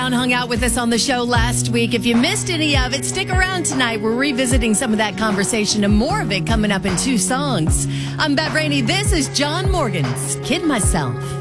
Hung out with us on the show last week. If you missed any of it, stick around tonight. We're revisiting some of that conversation and more of it coming up in 2 songs. I'm Bev Rainey. This is John Morgan's Kid Myself.